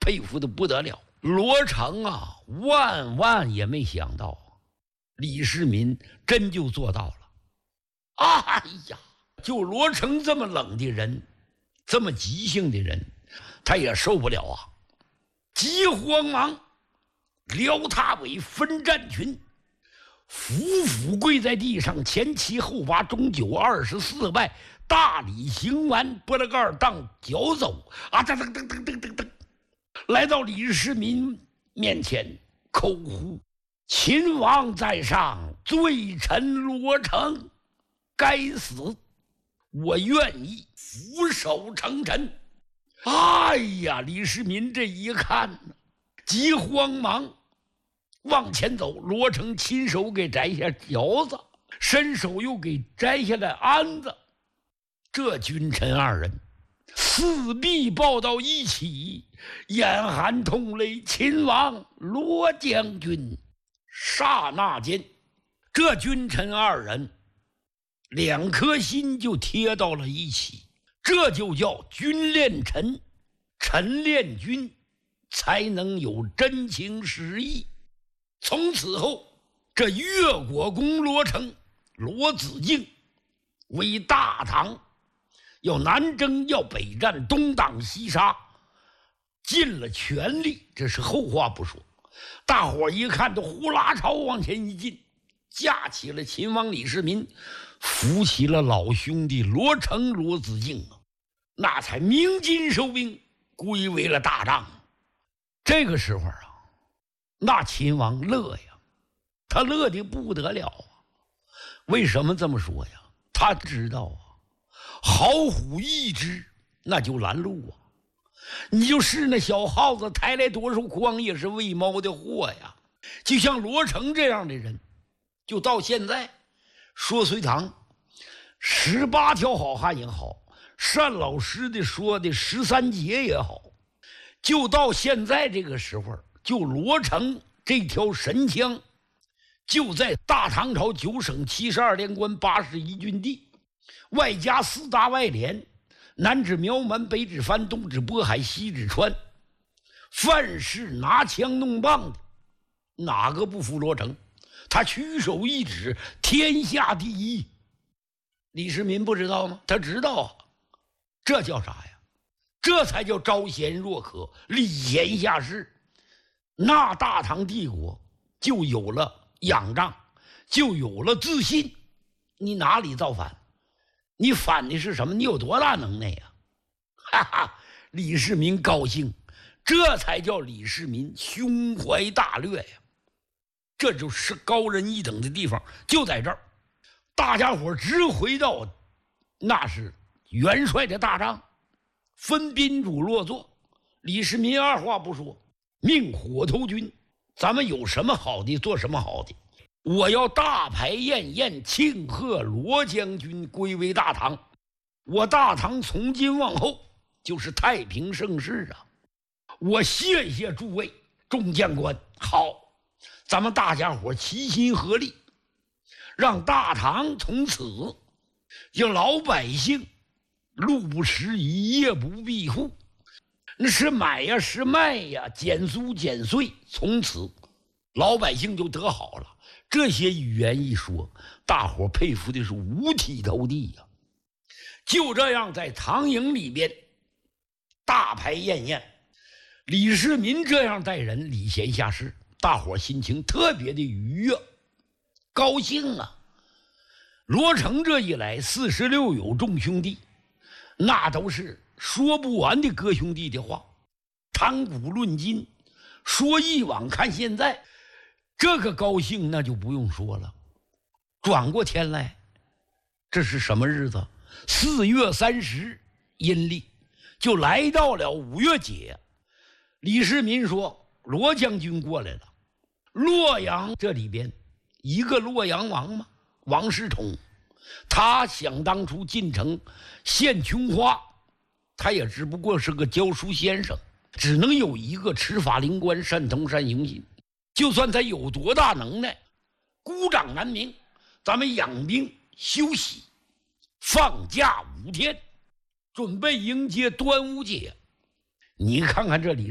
佩服的不得了。罗成啊，万万也没想到，李世民真就做到了。哎呀，就罗成这么冷的人，这么急性的人，他也受不了啊，急慌忙撩他为分战群，伏伏跪在地上，前七后八，中九24拜，大礼行完，拨了个二当脚走啊，噔噔噔噔噔噔噔，来到李世民面前，口呼：“秦王在上，罪臣罗成该死，我愿意俯首称臣。”哎呀，李世民这一看，急慌忙往前走，罗成亲手给摘下嚼子，伸手又给摘下来鞍子。这君臣二人四臂抱到一起，眼含痛泪。秦王，罗将军！刹那间，这君臣二人两颗心就贴到了一起，这就叫君恋臣，臣恋君，才能有真情实意。从此后，这越国公罗成、罗子敬为大唐要南征，要北战，东挡西杀，尽了全力。这是后话不说，大伙一看都呼啦朝往前一进，架起了秦王李世民，扶起了老兄弟罗成、罗子敬啊，那才鸣金收兵，归为了大帐。这个时候啊，那秦王乐呀，他乐得不得了啊！为什么这么说呀？他知道啊，好虎一只，那就拦路啊！你就是那小耗子抬来多少筐也是喂猫的货呀！就像罗成这样的人，就到现在说隋唐18条好汉也好，单老师的说的13节也好，就到现在这个时候，就罗成这条神枪，就在大唐朝9省72连关81郡地，外加4大外连，南指苗蛮，北指番，东指渤海，西指川，凡是拿枪弄棒的，哪个不服罗成？他屈手一指，天下第一。李世民不知道吗？他知道啊。这叫啥呀？这才叫招贤若渴，礼贤下士。那大唐帝国就有了仰仗，就有了自信。你哪里造反？你反的是什么？你有多大能耐呀？哈哈！李世民高兴，这才叫李世民胸怀大略呀。这就是高人一等的地方，就在这儿。大家伙直回到那是元帅的大帐，分宾主落座。李世民二话不说，命火头军，咱们有什么好的做什么好的。我要大排宴宴，庆贺罗将军归为大唐。我大唐从今往后就是太平盛世啊！我谢谢诸位众将官。好，咱们大家伙齐心合力，让大唐从此让老百姓路不拾遗，夜不闭户，那是买呀，是卖呀，减租减税，从此老百姓就得好了。这些语言一说，大伙佩服的是五体投地呀。就这样，在唐营里边大排宴宴，李世民这样待人，礼贤下士，大伙心情特别的愉悦，高兴啊。罗成这一来，46有众兄弟，那都是说不完的哥兄弟的话，谈古论今，说以往看现在。这个高兴那就不用说了。转过天来，这是什么日子？4月30阴历，就来到了5月节。李世民说罗将军过来了。洛阳这里边一个洛阳王嘛，王世充，他想当初进城献琼花，他也只不过是个教书先生，只能有一个持法灵官，善通善行心。就算他有多大能耐，孤掌难鸣。咱们养兵休息，放假5天，准备迎接端午节。你看看这里